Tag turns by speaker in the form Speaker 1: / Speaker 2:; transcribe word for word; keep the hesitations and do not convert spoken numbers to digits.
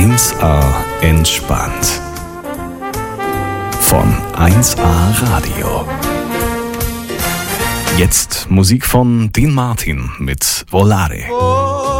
Speaker 1: eins A entspannt. Von eins A Radio. Jetzt Musik von Dean Martin mit Volare.